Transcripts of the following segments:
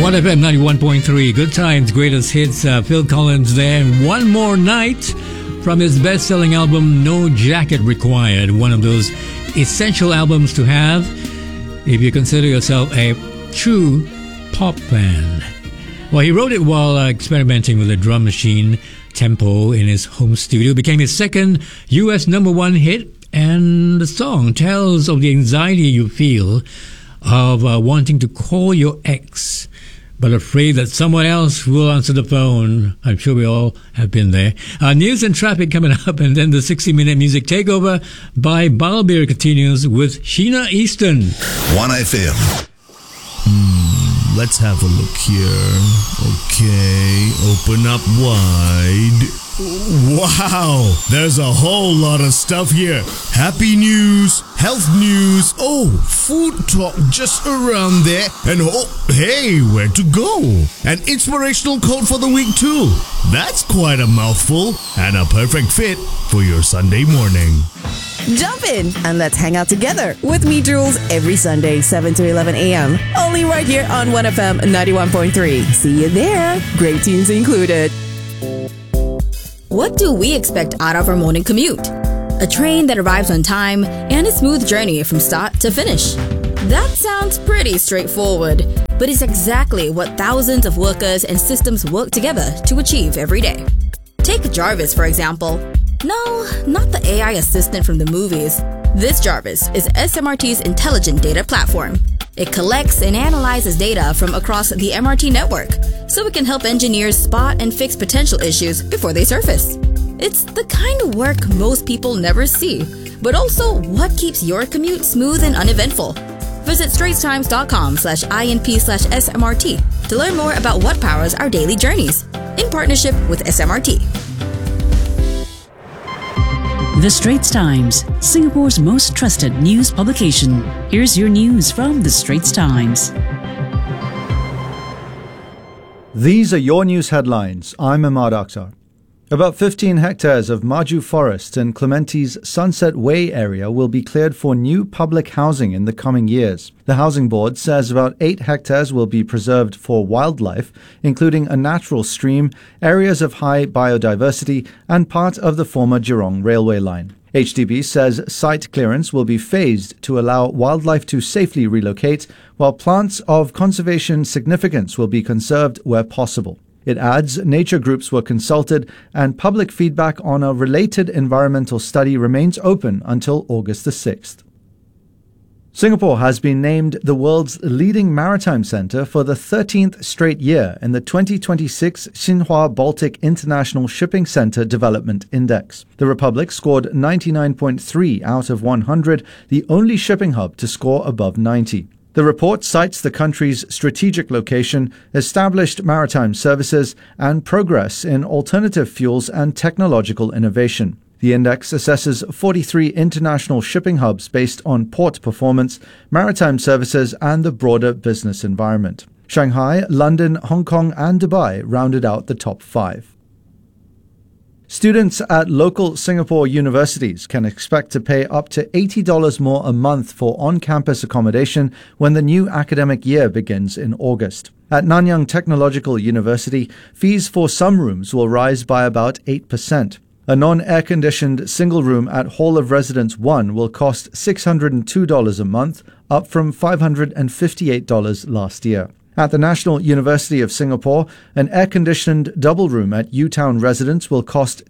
1FM 91.3, Good Times, Greatest Hits. Phil Collins there. One More Night from his best-selling album, No Jacket Required. One of those essential albums to have if you consider yourself a true pop fan. Well, he wrote it while experimenting with a drum machine tempo in his home studio. It became his second U.S. #1 hit, and the song tells of the anxiety you feel of wanting to call your ex, but afraid that someone else will answer the phone. I'm sure we all have been there. News and traffic coming up, and then the 60-minute music takeover by Balbir continues with Sheena Easton. 1FM. Let's have a look here. Okay, open up wide. Wow, there's a whole lot of stuff here. Happy news, health news, food talk just around there, and hey, where to go? An inspirational quote for the week too. That's quite a mouthful, and a perfect fit for your Sunday morning. Jump in and let's hang out together with me, Jules, every Sunday, 7 to 11 a.m. Only right here on 1FM 91.3. See you there. Great tunes included. What do we expect out of our morning commute? A train that arrives on time and a smooth journey from start to finish. That sounds pretty straightforward, but it's exactly what thousands of workers and systems work together to achieve every day. Take Jarvis, for example. No, not the AI assistant from the movies. This Jarvis is SMRT's intelligent data platform. It collects and analyzes data from across the MRT network, so it can help engineers spot and fix potential issues before they surface. It's the kind of work most people never see, but also what keeps your commute smooth and uneventful. Visit straitstimes.com/INP/SMRT to learn more about what powers our daily journeys, in partnership with SMRT. The Straits Times, Singapore's most trusted news publication. Here's your news from The Straits Times. These are your news headlines. I'm Ahmad Akhtar. About 15 hectares of Maju Forest in Clementi's Sunset Way area will be cleared for new public housing in the coming years. The Housing Board says about 8 hectares will be preserved for wildlife, including a natural stream, areas of high biodiversity, and part of the former Jurong railway line. HDB says site clearance will be phased to allow wildlife to safely relocate, while plants of conservation significance will be conserved where possible. It adds nature groups were consulted and public feedback on a related environmental study remains open until August the 6th. Singapore has been named the world's leading maritime centre for the 13th straight year in the 2026 Xinhua Baltic International Shipping Centre Development Index. The Republic scored 99.3 out of 100, the only shipping hub to score above 90. The report cites the country's strategic location, established maritime services, and progress in alternative fuels and technological innovation. The index assesses 43 international shipping hubs based on port performance, maritime services, and the broader business environment. Shanghai, London, Hong Kong, and Dubai rounded out the top 5. Students at local Singapore universities can expect to pay up to $80 more a month for on-campus accommodation when the new academic year begins in August. At Nanyang Technological University, fees for some rooms will rise by about 8%. A non-air-conditioned single room at Hall of Residence 1 will cost $602 a month, up from $558 last year. At the National University of Singapore, an air-conditioned double room at UTown Residence will cost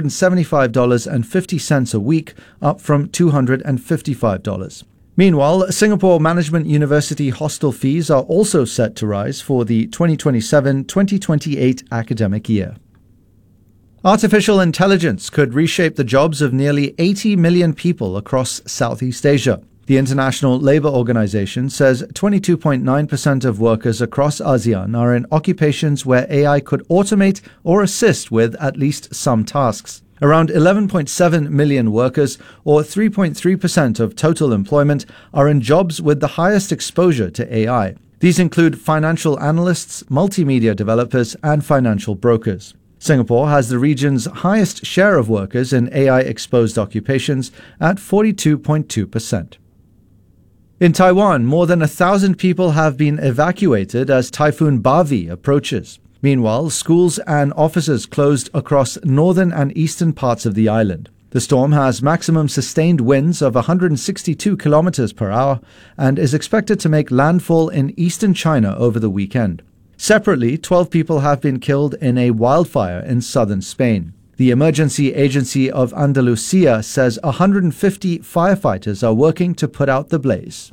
$275.50 a week, up from $255. Meanwhile, Singapore Management University hostel fees are also set to rise for the 2027-2028 academic year. Artificial intelligence could reshape the jobs of nearly 80 million people across Southeast Asia. The International Labour Organization says 22.9% of workers across ASEAN are in occupations where AI could automate or assist with at least some tasks. Around 11.7 million workers, or 3.3% of total employment, are in jobs with the highest exposure to AI. These include financial analysts, multimedia developers, and financial brokers. Singapore has the region's highest share of workers in AI-exposed occupations at 42.2%. In Taiwan, more than 1,000 people have been evacuated as Typhoon Bavi approaches. Meanwhile, schools and offices closed across northern and eastern parts of the island. The storm has maximum sustained winds of 162 kilometers per hour and is expected to make landfall in eastern China over the weekend. Separately, 12 people have been killed in a wildfire in southern Spain. The Emergency Agency of Andalusia says 150 firefighters are working to put out the blaze.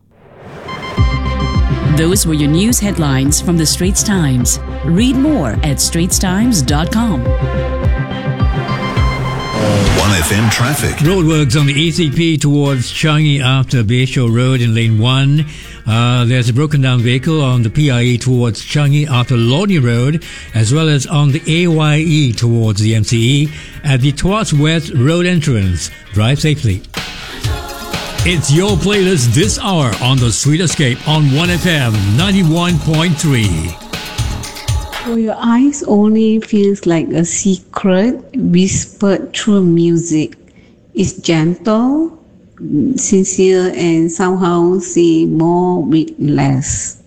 Those were your news headlines from the Straits Times. Read more at straitstimes.com. 1FM traffic. Roadworks on the ECP towards Changi after Bayshore Road in lane 1. There's a broken down vehicle on the PIE towards Changi after Lornie Road, as well as on the AYE towards the MCE at the Tuas West Road entrance. Drive safely. It's your playlist this hour on The Sweet Escape on 1FM 91.3. For your eyes only feels like a secret whispered through music. It's gentle, sincere, and somehow see more with less.